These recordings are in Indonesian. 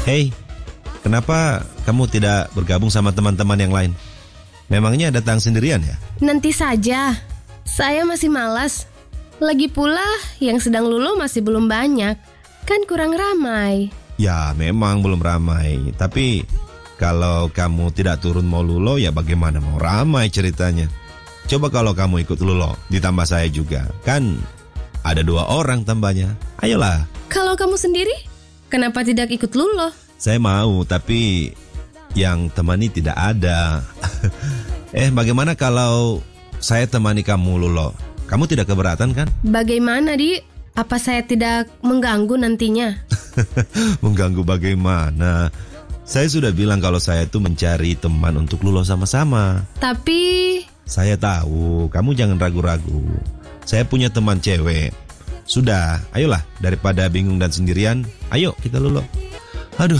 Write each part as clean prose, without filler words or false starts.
Hei, kenapa kamu tidak bergabung sama teman-teman yang lain? Memangnya datang sendirian ya? Nanti saja, saya masih malas. Lagi pula yang sedang luluh masih belum banyak, kan kurang ramai. Ya memang belum ramai, tapi kalau kamu tidak turun mau lulo ya bagaimana mau ramai ceritanya. Coba kalau kamu ikut lulo, ditambah saya juga, kan ada 2 orang tambahnya. Ayolah. Kalau kamu sendiri, kenapa tidak ikut luluh? Saya mau, tapi yang temani tidak ada. Bagaimana kalau saya temani kamu lulo? Kamu tidak keberatan kan? Bagaimana, Di? Apa saya tidak mengganggu nantinya? Mengganggu bagaimana? Saya sudah bilang kalau saya itu mencari teman untuk lulo sama-sama. Tapi... Saya tahu, kamu jangan ragu-ragu. Saya punya teman cewek. Sudah, ayolah, daripada bingung dan sendirian, ayo kita lulo. Aduh,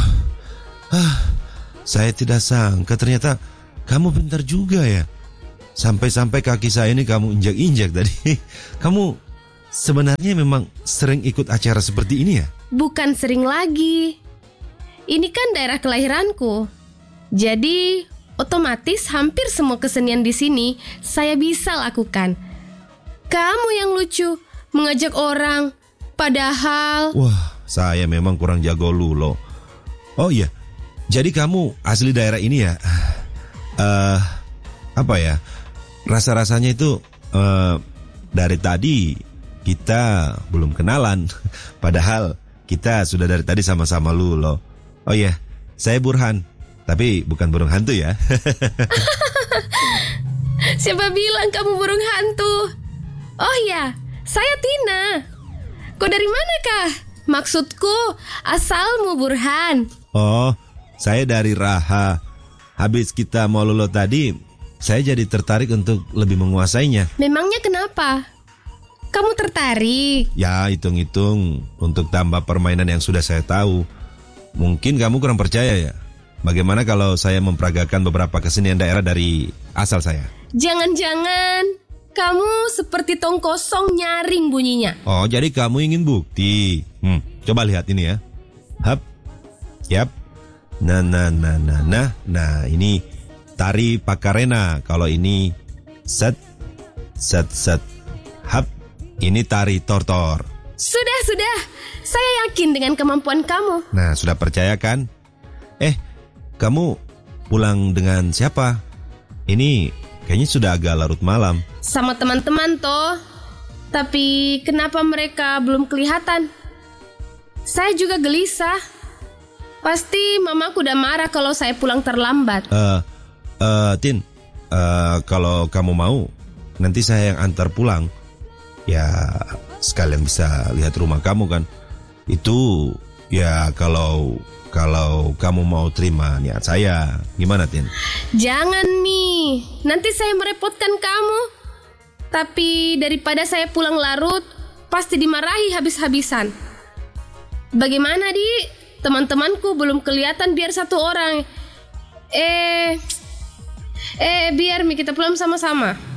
saya tidak sangka ternyata kamu pintar juga ya. Sampai-sampai kaki saya ini kamu injak-injak tadi. Kamu sebenarnya memang sering ikut acara seperti ini ya? bukan sering lagi. Ini kan daerah kelahiranku. Jadi otomatis hampir semua kesenian di sini saya bisa lakukan. Kamu yang lucu, mengajak orang, padahal... Wah, saya memang kurang jago lulo. Oh iya, jadi kamu asli daerah ini ya? Apa ya? Rasa-rasanya itu dari tadi kita belum kenalan. Padahal kita sudah dari tadi sama-sama lulo. Oh iya, saya Burhan. Tapi bukan burung hantu ya. Siapa bilang kamu burung hantu? Oh ya, saya Tina. Kau dari manakah? Maksudku, asalmu Burhan. Oh, saya dari Raha. Habis kita mau lulo tadi, saya jadi tertarik untuk lebih menguasainya. Memangnya kenapa? Kamu tertarik? Ya, hitung-hitung untuk tambah permainan yang sudah saya tahu. Mungkin kamu kurang percaya ya. Bagaimana kalau saya memperagakan beberapa kesenian daerah dari asal saya? Jangan-jangan kamu seperti tong kosong nyaring bunyinya. Oh, jadi kamu ingin bukti? Coba lihat ini ya. Hap, yap. Nah, ini tari Pakarena. Kalau ini set. Hap, ini tari Tortor. Sudah. Saya yakin dengan kemampuan kamu. Nah, sudah percaya kan? Kamu pulang dengan siapa? Ini kayaknya sudah agak larut malam. Sama teman-teman toh. Tapi kenapa mereka belum kelihatan? Saya juga gelisah. Pasti mamaku udah marah kalau saya pulang terlambat. Tin, kalau kamu mau, nanti saya yang antar pulang. Ya, sekalian bisa lihat rumah kamu kan. Itu ya kalau kamu mau terima niat saya. Gimana, Tin? Jangan, Mi. Nanti saya merepotkan kamu. Tapi daripada saya pulang larut, pasti dimarahi habis-habisan. Bagaimana, Di? Teman-temanku belum kelihatan biar 1 orang. Biar Mi kita pulang sama-sama.